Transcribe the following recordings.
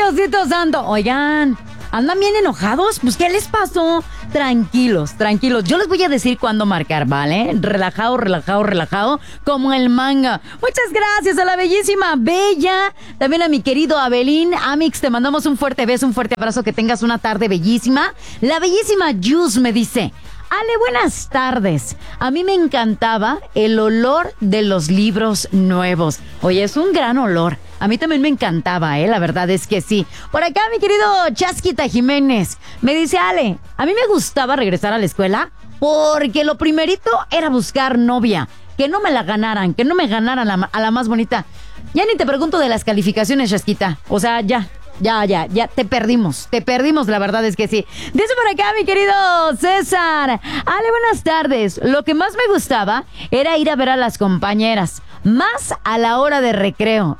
Diosito santo. Oigan, ¿andan bien enojados? Pues, ¿qué les pasó? Tranquilos, tranquilos. Yo les voy a decir cuándo marcar, ¿vale? Relajado, relajado, relajado, como el manga. Muchas gracias a la bellísima Bella. También a mi querido Abelín. Amix, te mandamos un fuerte beso, un fuerte abrazo. Que tengas una tarde bellísima. La bellísima Jus me dice: Ale, buenas tardes. A mí me encantaba el olor de los libros nuevos. Oye, es un gran olor. A mí también me encantaba, la verdad es que sí. Por acá, mi querido Chasquita Jiménez me dice: Ale, a mí me gustaba regresar a la escuela porque lo primerito era buscar novia. Que no me la ganaran, que no me ganaran a la más bonita. Ya ni te pregunto de las calificaciones, Chasquita. O sea, ya, te perdimos, la verdad es que sí. Dice por acá mi querido César: Ale, buenas tardes. Lo que más me gustaba era ir a ver a las compañeras, más a la hora de recreo.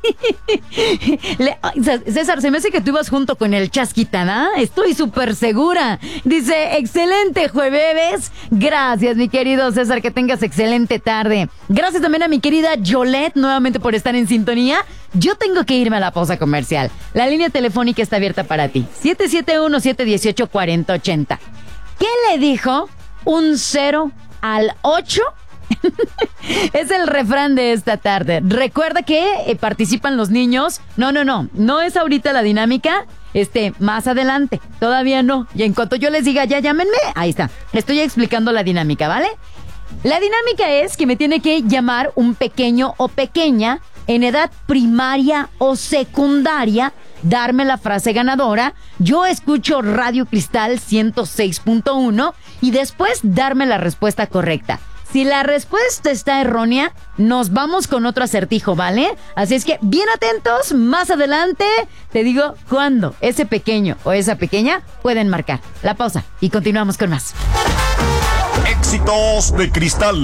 César, se me hace que tú ibas junto con el Chasquita, ¿no? Estoy súper segura. Dice: excelente jueves. Gracias, mi querido César, que tengas excelente tarde. Gracias también a mi querida Yolette, nuevamente por estar en sintonía. Yo tengo que irme a la pausa comercial. La línea telefónica está abierta para ti. 771-718-4080. ¿Qué le dijo un 0 al 8? Es el refrán de esta tarde. Recuerda que participan los niños. No es ahorita la dinámica. Más adelante. Todavía no. Y en cuanto yo les diga ya llámenme, ahí está. Estoy explicando la dinámica, ¿vale? La dinámica es que me tiene que llamar un pequeño o pequeña en edad primaria o secundaria, darme la frase ganadora. Yo escucho Radio Cristal 106.1 y después darme la respuesta correcta. Si la respuesta está errónea, nos vamos con otro acertijo, ¿vale? Así es que bien atentos, más adelante te digo cuándo ese pequeño o esa pequeña pueden marcar. La pausa y continuamos con más. Éxitos de Cristal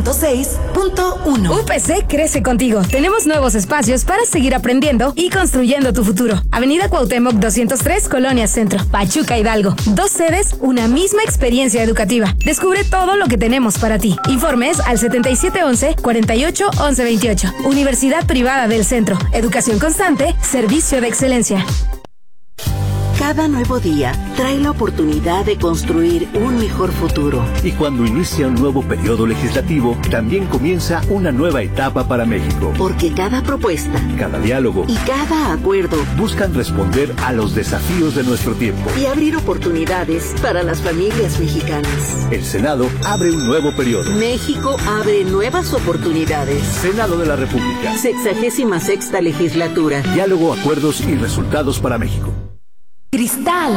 106.1. UPC crece contigo. Tenemos nuevos espacios para seguir aprendiendo y construyendo tu futuro. Avenida Cuauhtémoc 203, Colonia Centro, Pachuca, Hidalgo. 2 sedes, una misma experiencia educativa. Descubre todo lo que tenemos para ti. Informes al 7711-481128. Universidad Privada del Centro. Educación constante, servicio de excelencia. Cada nuevo día trae la oportunidad de construir un mejor futuro. Y cuando inicia un nuevo periodo legislativo, también comienza una nueva etapa para México. Porque cada propuesta, cada diálogo y cada acuerdo buscan responder a los desafíos de nuestro tiempo y abrir oportunidades para las familias mexicanas. El Senado abre un nuevo periodo. México abre nuevas oportunidades. Senado de la República. 66ª legislatura. Diálogo, acuerdos y resultados para México. Cristal.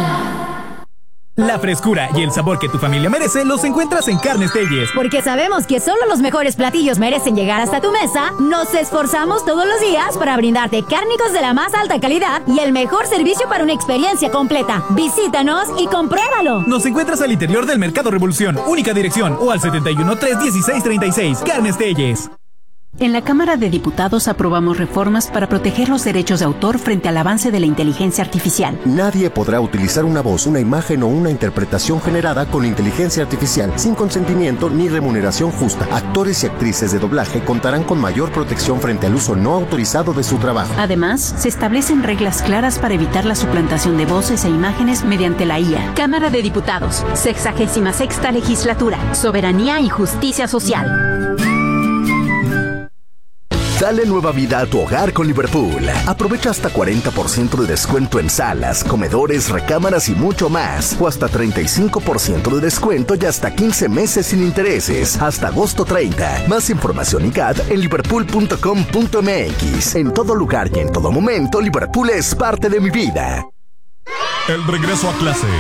La frescura y el sabor que tu familia merece los encuentras en Carnes Telles. Porque sabemos que solo los mejores platillos merecen llegar hasta tu mesa, nos esforzamos todos los días para brindarte cárnicos de la más alta calidad y el mejor servicio para una experiencia completa. Visítanos y compruébalo. Nos encuentras al interior del Mercado Revolución, única dirección, o al 71-316-36. Carnes Telles. En la Cámara de Diputados aprobamos reformas para proteger los derechos de autor frente al avance de la inteligencia artificial. Nadie podrá utilizar una voz, una imagen o una interpretación generada con inteligencia artificial sin consentimiento ni remuneración justa. Actores y actrices de doblaje contarán con mayor protección frente al uso no autorizado de su trabajo. Además, se establecen reglas claras para evitar la suplantación de voces e imágenes mediante la IA. Cámara de Diputados, 66ª Legislatura, Soberanía y Justicia Social. Dale nueva vida a tu hogar con Liverpool. Aprovecha hasta 40% de descuento en salas, comedores, recámaras y mucho más. O hasta 35% de descuento y hasta 15 meses sin intereses. Hasta agosto 30. Más información y CAD en liverpool.com.mx. En todo lugar y en todo momento, Liverpool es parte de mi vida. El regreso a clases.